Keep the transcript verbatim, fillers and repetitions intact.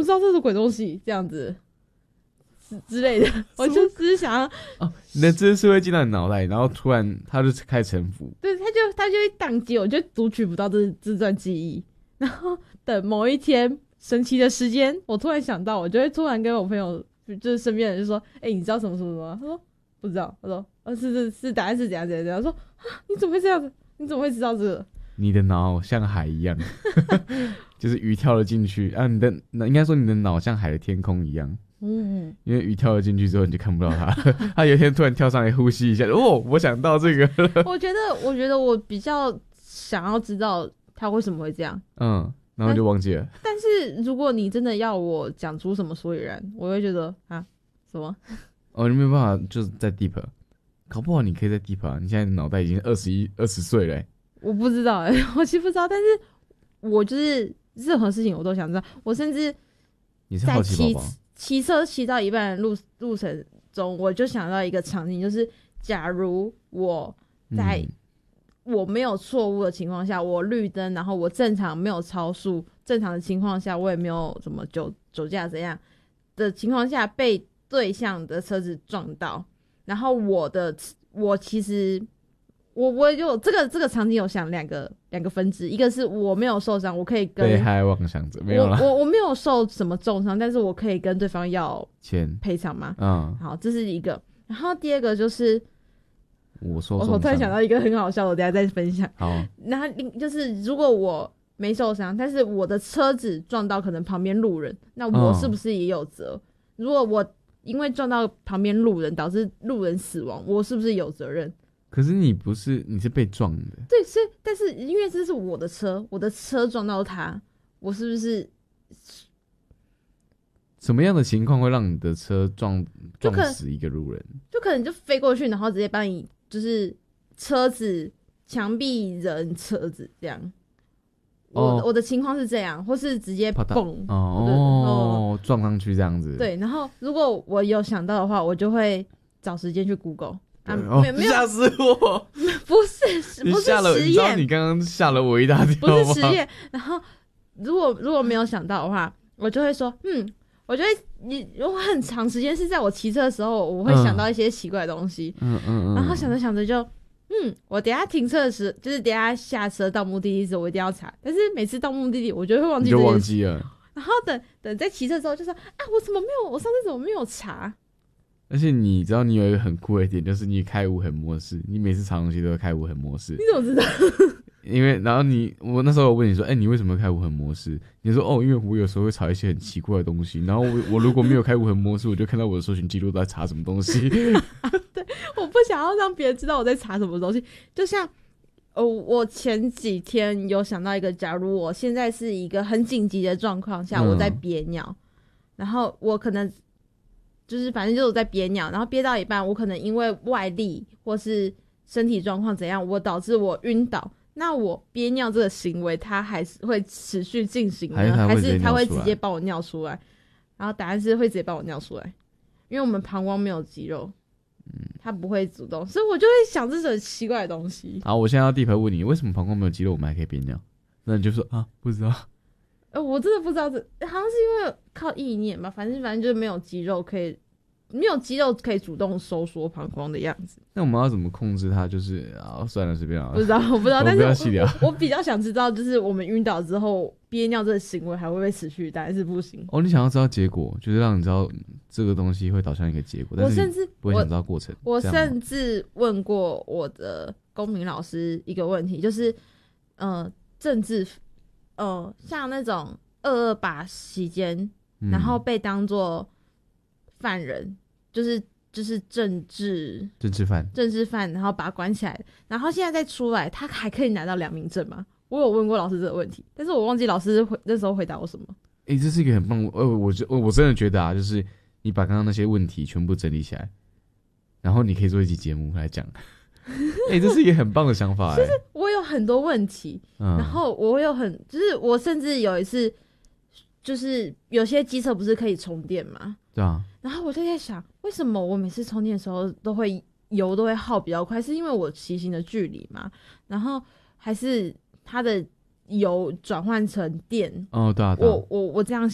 知道这是鬼东西这样子之类的？我就只是想要哦，你的知识会进到你脑袋，然后突然它就开始沉浮， 对，他就他就会宕机，我就读取不到这这段记忆。然后等某一天神奇的时间，我突然想到，我就会突然跟我朋友，就是身边的人就说：“哎、欸，你知道什么什么什么？”他说：“不知道。”他说：“呃，是是是，答案是怎样怎样怎样。”他说：“啊，你怎么会这样子？你怎么会知道这个？” 你的脑像海一样，就是鱼跳了进去啊！你的应该说你的脑像海的天空一样。嗯，因为鱼跳了进去之后，你就看不到它。它有一天突然跳上来呼吸一下，哦，我想到这个了。 我觉得，我觉得我比较想要知道它为什么会这样。 嗯，然后就忘记了。 但, 但是如果你真的要我讲出什么所以然，我会觉得啊，什么？ 哦，你没有办法，就是在 deep， 搞不好你可以在 deep 啊！你现在脑袋已经二十一、二十岁了。 我不知道哎、欸，我其实不知道，但是我就是任何事情我都想知道。我甚至你是好奇宝宝。 骑车骑到一半的路路程中，我就想到一个场景，就是假如我在我没有错误的情况下，嗯、我绿灯，然后我正常没有超速，正常的情况下，我也没有什么酒酒驾怎样的情况下，被对向的车子撞到，然后我的我其实。我我有这个这个场景有想两个两个分支，一个是我没有受伤，我可以跟被害妄想者没有啦， 我我我没有受什么重伤，但是我可以跟对方要钱赔偿吗？嗯，好，这是一个。然后第二个就是我受重伤， 我突然想到一个很好笑的，我等一下再分享。 好， 然后就是如果我没受伤，但是我的车子撞到可能旁边路人，那我是不是也有责？嗯、如果我因为撞到旁边路人导致路人死亡，我是不是有责任？ 可是你不是，你是被撞的。 对，所以但是因为这是我的车，我的车撞到他，我是不是？ 什么样的情况会让你的车撞撞死一个路人？ 就可能就飞过去，然后直接把你就是车子、墙壁、人、车子这样。哦、我我的情况是这样，或是直接蹦哦哦撞上去这样子。 对，然后如果我有想到的话，我就会找时间去 Google。啊， 哦、没有吓死我！ 不是，不是实验。 你知道你刚刚吓了我一大跳吗？ 不是实验。然后，如果如果没有想到的话，我就会说，嗯，我觉得你我很长时间是在我骑车的时候，我会想到一些奇怪的东西。嗯嗯嗯。然后想着想着就，嗯，我等一下停车的时候，就是等一下下车到目的地时，我一定要查。但是每次到目的地，我就会忘记这件事。 你就忘记了。 然后等等在骑车的时候，就说啊，我怎么没有？我上次怎么没有查？ 而且你知道你有一个很酷的点，就是你开无痕模式，你每次查东西都会开无痕模式。 你怎么知道？ 因为然后你我那时候我问你说，哎、欸，你为什么开无痕模式？你说哦，因为我有时候会查一些很奇怪的东西，然后我我如果没有开无痕模式，我就看到我的搜寻记录都在查什么东西。 对，我不想要让别人知道我在查什么东西。就像哦，我前几天有想到一个，假如我现在是一个很紧急的状况下，嗯、我在憋尿，然后我可能。就是反正就是我在憋尿，然后憋到一半，我可能因为外力或是身体状况怎样，我导致我晕倒。那我憋尿这个行为，它还是会持续进行呢，还是它会直接帮我尿出来？然后答案是会直接帮我尿出来，因为我们膀胱没有肌肉，嗯，它不会主动，所以我就会想这种奇怪的东西。 好，我现在要地陪问你，为什么膀胱没有肌肉，我们还可以憋尿？那你就说啊，不知道。 呃，我真的不知道这，好像是因为靠意念吧，反正反正就是没有肌肉可以，没有肌肉可以主动收缩膀胱的样子。 那我们要怎么控制它？就是啊，算了，随便啊。 不知道，我不知道，但是我, 我, 我比较想知道，就是我们晕倒之后憋尿这个行为还会不会持续？但是不行。 哦，你想要知道结果，就是让你知道这个东西会导向一个结果，但是我甚至不会想知道过程。 我, 我甚至问过我的公民老师一个问题，就是呃，政治。呃，像那种二二八期间，嗯、然后被当作犯人，就是就是政治政治犯， 政治犯，然后把他关起来，然后现在再出来，他还可以拿到良民证吗？我有问过老师这个问题，但是我忘记老师回那时候回答我什么。 哎、欸，这是一个很棒，呃，我我我真的觉得啊，就是你把刚刚那些问题全部整理起来，然后你可以做一集节目来讲。哎、欸，这是一个很棒的想法、欸。 就是我有很多问题，嗯、然后我有很，就是我甚至有一次，就是有些机车不是可以充电嘛？ 对啊。 然后我就在想，为什么我每次充电的时候都会油都会耗比较快？是因为我骑行的距离嘛？然后还是它的油转换成电？ 哦，对啊。对啊我我我这样